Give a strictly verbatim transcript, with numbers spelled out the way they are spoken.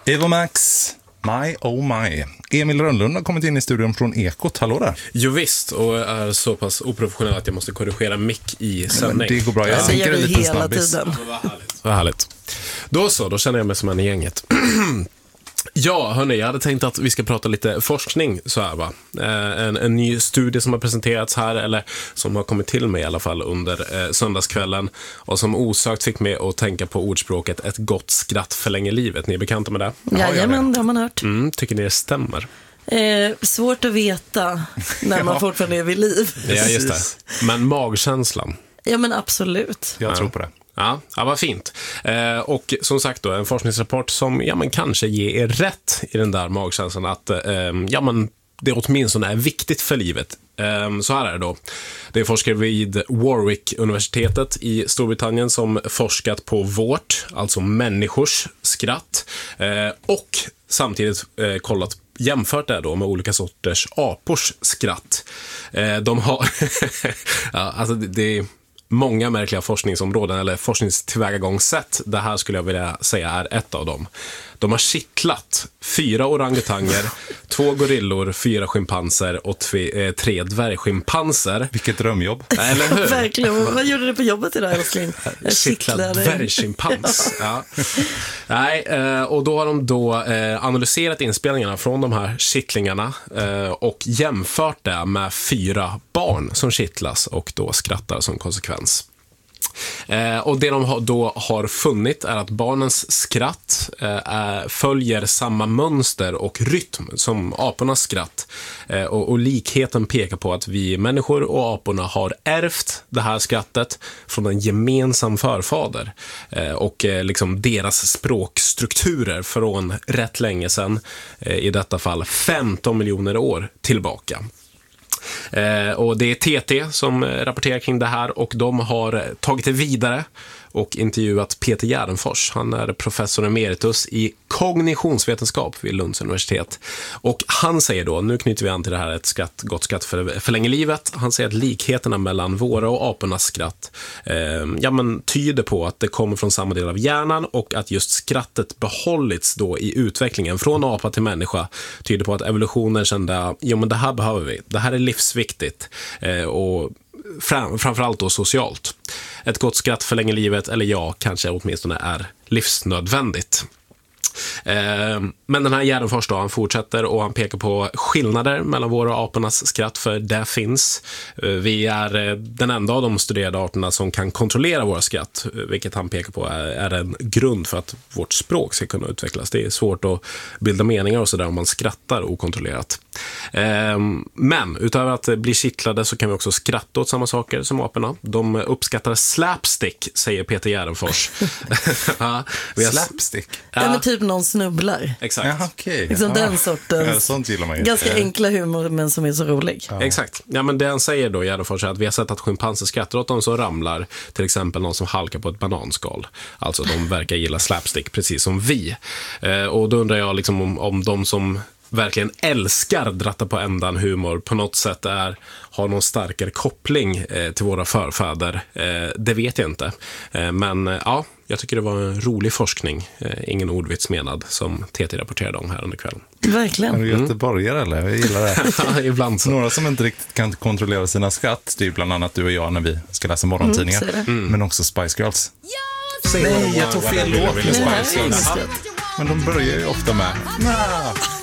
Eva Max, My oh my. Emil Rönnlund har kommit in i studion från Ekot. Hallå där. Jo visst, och är så pass oprofessionell att jag måste korrigera mick i sändning. Men det går bra, jag ja. tänker Det en gör vi liten hela snabbis. tiden. Vad härligt. Vad härligt. Då så, då känner jag mig som en i gänget. Ja, hörni, jag hade tänkt att vi ska prata lite forskning så här, va. Eh, en, en ny studie som har presenterats här, eller som har kommit till mig i alla fall under eh, söndagskvällen, och som osökt fick mig att tänka på ordspråket ett gott skratt förlänger livet. Ni är bekanta med det? Jajamän, det har man hört. Mm, tycker ni det stämmer? Eh, svårt att veta när man Ja. fortfarande är vid liv. Ja, just det. Men magkänslan. Ja, men absolut. Jag Ja. tror på det. Ja, ja, vad fint. Eh, och som sagt då, en forskningsrapport som ja, men kanske ger er rätt i den där magkänslan att eh, ja, men det åtminstone är viktigt för livet. Eh, så här är det då. Det är forskare vid Warwick-universitetet i Storbritannien som forskat på vårt, alltså människors skratt, eh, och samtidigt eh, kollat jämfört det då med olika sorters apors skratt. Eh, de har ja, alltså det, det är många märkliga forskningsområden eller forskningstillvägagångssätt. Det här skulle jag vilja säga är ett av dem. De har kittlat fyra orangutanger, två gorillor, fyra schimpanser och tve, eh, tre dvärgschimpanser. Vilket drömjobb. Eller hur? Verkligen. Vad gjorde du på jobbet idag, älskling? Jag Kittlad kittlade. dvärgschimpans. Ja. Nej, eh, och då har de då eh, analyserat inspelningarna från de här kittlingarna eh, och jämfört det med fyra barn som kittlas och då skrattar som konsekvens. Eh, och det de ha, då har funnit är att barnens skratt eh, följer samma mönster och rytm som apornas skratt. Eh, och, och likheten pekar på att vi människor och aporna har ärvt det här skrattet från en gemensam förfader. Eh, och eh, liksom deras språkstrukturer från rätt länge sedan, eh, i detta fall femton miljoner år tillbaka. Eh, och det är T T som rapporterar kring det här, och de har tagit det vidare och intervjuat Peter Gärdenfors. Han är professor emeritus i kognitionsvetenskap vid Lunds universitet. Och han säger då, nu knyter vi an till det här ett skratt, gott skratt för, förlänger livet. Han säger att likheterna mellan våra och apornas skratt eh, ja, men tyder på att det kommer från samma del av hjärnan, och att just skrattet behållits då i utvecklingen från apa till människa tyder på att evolutionen kände, ja men det här behöver vi. Det här är livsviktigt eh, och fram, framförallt då socialt. Ett gott skratt förlänger livet, eller ja, kanske åtminstone är livsnödvändigt. Eh, men den här Gärdenfors då, han fortsätter och han pekar på skillnader mellan våra och apornas skratt, för det finns. Eh, vi är eh, den enda av de studerade arterna som kan kontrollera våra skratt, vilket han pekar på är, är en grund för att vårt språk ska kunna utvecklas. Det är svårt att bilda meningar och sådär om man skrattar okontrollerat. Eh, men utöver att bli kittlade så kan vi också skratta åt samma saker som aporna. De uppskattar slapstick, säger Peter Gärdenfors. Ja, vi har... Slapstick. Ja, men typ någon snubblar. Exakt. Ja, okej. Liksom Ja. den sortens Ja, sånt gillar man ju. ganska enkla humor, men som är så rolig. Ja. Exakt. Ja, men det han säger då, Gärdenfors, är att vi har sett att schimpanser skrattar åt dem som ramlar, till exempel någon som halkar på ett bananskal. Alltså de verkar gilla slapstick precis som vi. Eh, och då undrar jag liksom om, om de som verkligen älskar dratta på ändan humor på något sätt är, har någon starkare koppling eh, till våra förfäder. Eh, det vet jag inte. Eh, men eh, ja, jag tycker det var en rolig forskning. Eh, ingen ordvits menad, som T T rapporterade om här under kvällen. Är Verkligen. du göteborgare eller? Jag gillar det. Ja, ibland så. Några som inte riktigt kan kontrollera sina skratt, det är ju bland annat du och jag när vi ska läsa morgontidningar. Mm, så är det. Men också Spice Girls. Nej, jag tog fel låt med Det här Spice är Girls. inget skratt. Men de börjar ju ofta med...